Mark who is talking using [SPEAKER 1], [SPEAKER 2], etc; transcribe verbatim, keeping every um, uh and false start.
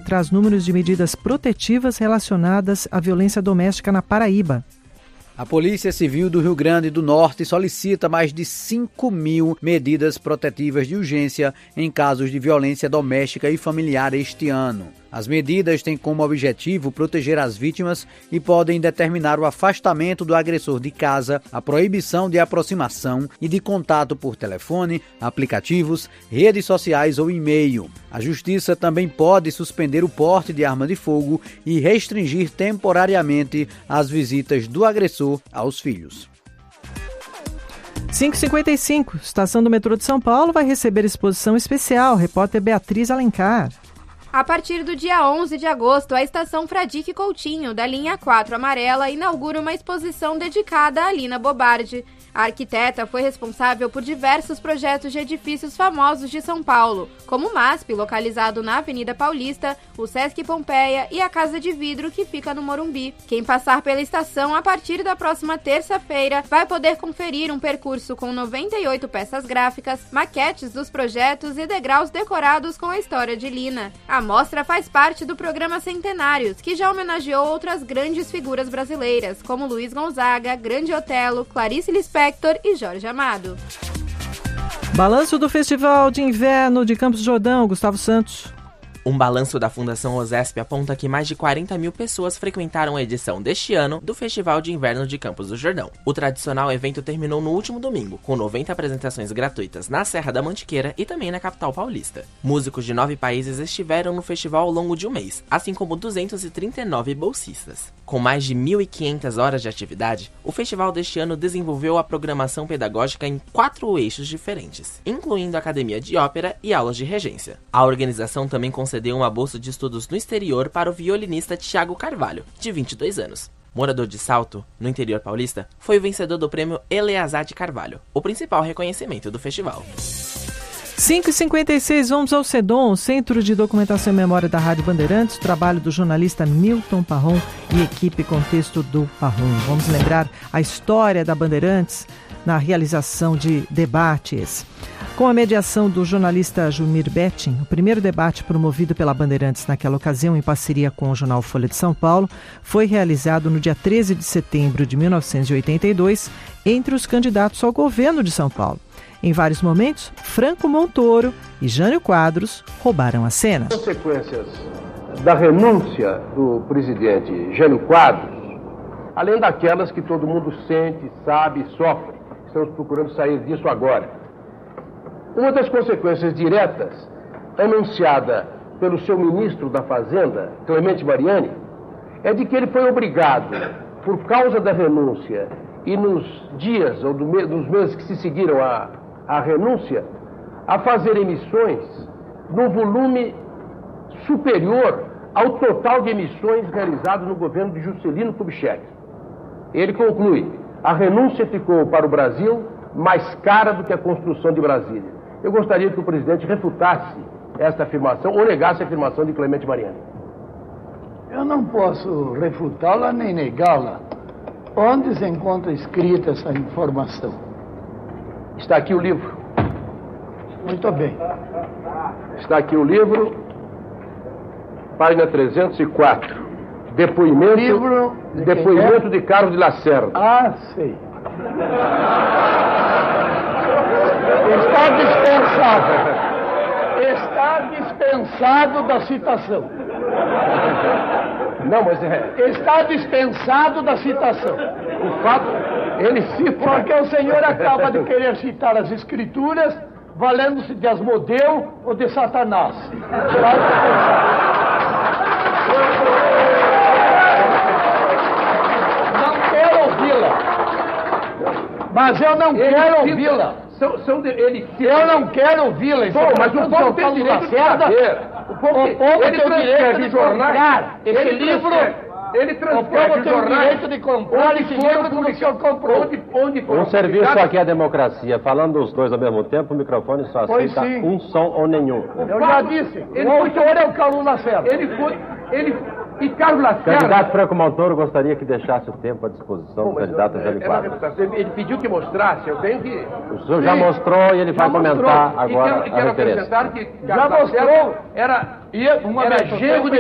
[SPEAKER 1] traz números de medidas protetivas relacionadas à violência doméstica na Paraíba.
[SPEAKER 2] A Polícia Civil do Rio Grande do Norte solicita mais de cinco mil medidas protetivas de urgência em casos de violência doméstica e familiar este ano. As medidas têm como objetivo proteger as vítimas e podem determinar o afastamento do agressor de casa, a proibição de aproximação e de contato por telefone, aplicativos, redes sociais ou e-mail. A Justiça também pode suspender o porte de arma de fogo e restringir temporariamente as visitas do agressor aos filhos.
[SPEAKER 1] cinco e cinquenta e cinco, Estação do Metrô de São Paulo vai receber exposição especial. Repórter Beatriz Alencar.
[SPEAKER 3] A partir do dia onze de agosto, a estação Fradique Coutinho, da linha quatro amarela, inaugura uma exposição dedicada a Lina Bobardi. A arquiteta foi responsável por diversos projetos de edifícios famosos de São Paulo, como o MASP, localizado na Avenida Paulista, o Sesc Pompeia e a Casa de Vidro, que fica no Morumbi. Quem passar pela estação a partir da próxima terça-feira vai poder conferir um percurso com noventa e oito peças gráficas, maquetes dos projetos e degraus decorados com a história de Lina. A mostra faz parte do programa Centenários, que já homenageou outras grandes figuras brasileiras, como Luiz Gonzaga, Grande Otelo, Clarice Lispector e Jorge Amado.
[SPEAKER 1] Balanço do Festival de Inverno de Campos do Jordão, Gustavo Santos.
[SPEAKER 4] Um balanço da Fundação OSESP aponta que mais de quarenta mil pessoas frequentaram a edição deste ano do Festival de Inverno de Campos do Jordão. O tradicional evento terminou no último domingo, com noventa apresentações gratuitas na Serra da Mantiqueira e também na capital paulista. Músicos de nove países estiveram no festival ao longo de um mês, assim como duzentos e trinta e nove bolsistas. Com mais de mil e quinhentas horas de atividade, o festival deste ano desenvolveu a programação pedagógica em quatro eixos diferentes, incluindo academia de ópera e aulas de regência. A organização também concedeu uma bolsa de estudos no exterior para o violinista Thiago Carvalho, de vinte e dois anos. Morador de Salto, no interior paulista, foi o vencedor do prêmio Eleazar de Carvalho, o principal reconhecimento do festival.
[SPEAKER 1] cinco e cinquenta e seis, vamos ao CEDOM, Centro de Documentação e Memória da Rádio Bandeirantes, trabalho do jornalista Milton Parron e equipe Contexto do Parron. Vamos lembrar a história da Bandeirantes na realização de debates. Com a mediação do jornalista Jumir Betting, o primeiro debate promovido pela Bandeirantes naquela ocasião, em parceria com o jornal Folha de São Paulo, foi realizado no dia treze de setembro de mil novecentos e oitenta e dois, entre os candidatos ao governo de São Paulo. Em vários momentos, Franco Montoro e Jânio Quadros roubaram a cena.
[SPEAKER 5] As consequências da renúncia do presidente Jânio Quadros, além daquelas que todo mundo sente, sabe e sofre, estamos procurando sair disso agora. Uma das consequências diretas, anunciada pelo seu ministro da Fazenda, Clemente Mariani, é de que ele foi obrigado, por causa da renúncia e nos dias ou do me- nos meses que se seguiram à, à renúncia, a fazer emissões num volume superior ao total de emissões realizadas no governo de Juscelino Kubitschek. Ele conclui: a renúncia ficou para o Brasil mais cara do que a construção de Brasília. Eu gostaria que o presidente refutasse esta afirmação ou negasse a afirmação de Clemente Mariani.
[SPEAKER 6] Eu não posso refutá-la nem negá-la. Onde se encontra escrita essa informação?
[SPEAKER 5] Está aqui o livro.
[SPEAKER 6] Muito bem.
[SPEAKER 5] Está aqui o livro, página trezentos e quatro. Depoimento,
[SPEAKER 6] Livro de
[SPEAKER 5] depoimento de Carlos de Lacerda.
[SPEAKER 6] Ah, sei. Está dispensado. Está dispensado da citação.
[SPEAKER 5] Não, mas é...
[SPEAKER 6] Está dispensado da citação.
[SPEAKER 5] O fato, ele cita...
[SPEAKER 6] Porque o senhor acaba de querer citar as escrituras valendo-se de Asmodeu ou de Satanás. Não quero ouvi-la. Mas eu não
[SPEAKER 5] Ele
[SPEAKER 6] quero
[SPEAKER 5] cita-
[SPEAKER 6] ouvi-la.
[SPEAKER 5] São, são de, ele cita-
[SPEAKER 6] Eu não quero ouvi-la. Isso
[SPEAKER 5] Bom,
[SPEAKER 6] é
[SPEAKER 5] mas o
[SPEAKER 6] questão
[SPEAKER 5] povo
[SPEAKER 6] do
[SPEAKER 5] tem
[SPEAKER 6] Paulo
[SPEAKER 5] direito de
[SPEAKER 6] Lacerda.
[SPEAKER 5] saber. O povo,
[SPEAKER 6] O povo
[SPEAKER 5] ele
[SPEAKER 6] tem o direito
[SPEAKER 5] transcreve
[SPEAKER 6] de
[SPEAKER 5] jornais,
[SPEAKER 6] comprar esse
[SPEAKER 5] ele
[SPEAKER 6] livro.
[SPEAKER 5] transcreve- Ele
[SPEAKER 6] O
[SPEAKER 5] transcreve
[SPEAKER 6] povo tem o
[SPEAKER 5] jornais
[SPEAKER 6] direito de comprar
[SPEAKER 5] onde
[SPEAKER 6] esse
[SPEAKER 5] foram
[SPEAKER 6] livro como o senhor comprou.
[SPEAKER 5] Onde, onde foram
[SPEAKER 7] Um serviço
[SPEAKER 5] publicados.
[SPEAKER 7] aqui é a democracia. Falando os dois ao mesmo tempo, o microfone só
[SPEAKER 6] Pois
[SPEAKER 7] aceita
[SPEAKER 6] sim.
[SPEAKER 7] um som ou nenhum.
[SPEAKER 6] Eu já disse.
[SPEAKER 5] Ele
[SPEAKER 6] O
[SPEAKER 5] foi-
[SPEAKER 6] autor é o Carlos Lacerda.
[SPEAKER 5] Ele foi... Ele, e Carlos
[SPEAKER 7] O
[SPEAKER 5] Lacerda...
[SPEAKER 7] candidato Franco Montoro gostaria que deixasse o tempo à disposição
[SPEAKER 5] Bom,
[SPEAKER 7] do
[SPEAKER 5] mas
[SPEAKER 7] candidato
[SPEAKER 5] eu-
[SPEAKER 7] Jânio
[SPEAKER 5] é uma
[SPEAKER 7] Quadros.
[SPEAKER 5] reputação. Ele ele pediu que mostrasse, eu tenho que...
[SPEAKER 7] O senhor já
[SPEAKER 5] Sim.
[SPEAKER 7] mostrou e ele vai
[SPEAKER 5] Já
[SPEAKER 7] comentar
[SPEAKER 5] mostrou.
[SPEAKER 7] agora
[SPEAKER 5] E quero, e quero
[SPEAKER 7] a referência.
[SPEAKER 5] acrescentar que
[SPEAKER 6] Já
[SPEAKER 5] Carlos Lacerda
[SPEAKER 6] mostrou.
[SPEAKER 5] era,
[SPEAKER 6] E uma
[SPEAKER 5] era
[SPEAKER 6] vez,
[SPEAKER 5] genro de